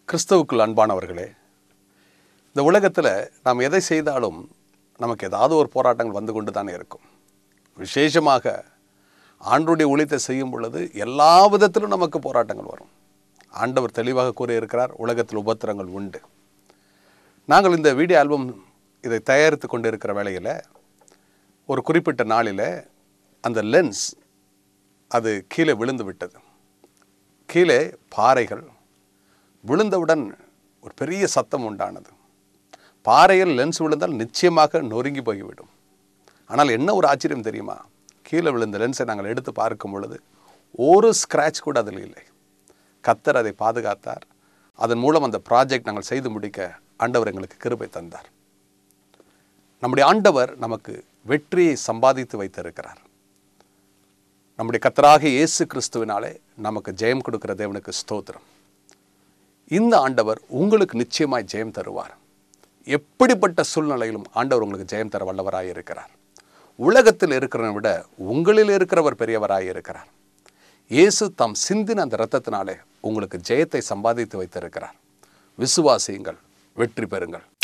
கிறிஸ்துவுக்குள் அன்பானவர்களே, இந்த உலகத்தில் நாம் எதை செய்தாலும் நமக்கு ஏதாவது ஒரு போராட்டங்கள் வந்து கொண்டு தானே இருக்கும். விசேஷமாக ஆண்டவருடைய ஊழியத்தை செய்யும் பொழுது எல்லா விதத்திலும் நமக்கு போராட்டங்கள் வரும். ஆண்டவர் தெளிவாக கூறியிருக்கிறார், உலகத்தில் உபத்திரங்கள் உண்டு. நாங்கள் இந்த வீடியோ ஆல்பம் இதை தயாரித்து கொண்டு இருக்கிற வேளையில் ஒரு குறிப்பிட்ட நாளில் அந்த லென்ஸ் அது கீழே விழுந்து விட்டது. கீழே பாறைகள் விழுந்தவுடன் ஒரு பெரிய சத்தம் உண்டானது. பாறையில் லென்ஸ் விழுந்தால் நிச்சயமாக நொறுங்கி போய்விடும். ஆனால் என்ன ஒரு ஆச்சரியம் தெரியுமா? கீழே விழுந்த லென்ஸை நாங்கள் எடுத்து பார்க்கும் பொழுது ஒரு ஸ்க்ராட்ச் கூட அதில் இல்லை. கர்த்தர் அதை பாதுகாத்தார். அதன் மூலம் அந்த ப்ராஜெக்ட் நாங்கள் செய்து முடிக்க ஆண்டவர் எங்களுக்கு கிருபை தந்தார். நம்முடைய ஆண்டவர் நமக்கு வெற்றியை சம்பாதித்து வைத்திருக்கிறார். நம்முடைய கர்த்தராகிய இயேசு கிறிஸ்துவினாலே நமக்கு ஜெயம் கொடுக்கிற தேவனுக்கு ஸ்தோத்திரம். இந்த ஆண்டவர் உங்களுக்கு நிச்சயமாய் ஜெயம் தருவார். எப்படிப்பட்ட சூழ்நிலையிலும் ஆண்டவர் உங்களுக்கு ஜெயம் தர வல்லவராய் இருக்கிறார். உலகத்தில் இருக்கிறவனை விட உங்களில் இருக்கிறவர் பெரியவராய் இருக்கிறார். இயேசு தாம் சிந்தின அந்த இரத்தத்தினாலே உங்களுக்கு ஜெயத்தை சம்பாதித்து வைத்திருக்கிறார். விசுவாசியுங்கள், வெற்றி பெறுங்கள்.